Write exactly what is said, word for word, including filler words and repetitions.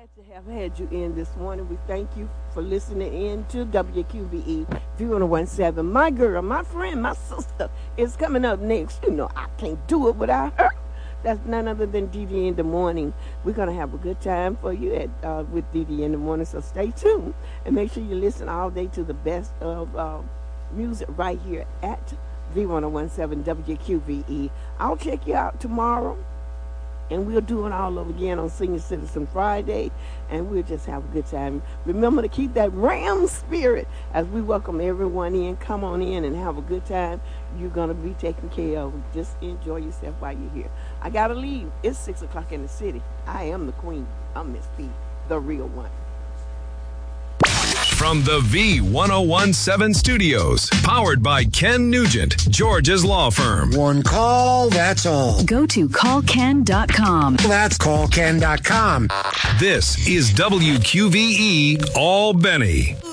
to have had you in this morning. We thank you for listening in to W Q V E V one seventeen. My girl, my friend, my sister is coming up next. You know, I can't do it without her. That's none other than Dee Dee in the morning. We're going to have a good time for you at uh, with Dee Dee in the morning, so stay tuned. And make sure you listen all day to the best of uh, music right here at V one seventeen W Q V E. I'll check you out tomorrow. And we'll do it all over again on Senior Citizen Friday, and we'll just have a good time. Remember to keep that Ram spirit as we welcome everyone in. Come on in and have a good time. You're going to be taken care of. Just enjoy yourself while you're here. I got to leave. It's six o'clock in the city. I am the queen. I'm Miss P, the real one. From the V ten seventeen studios, powered by Ken Nugent, George's law firm. One call, that's all. Go to call ken dot com. That's call ken dot com. This is W Q V E Albany.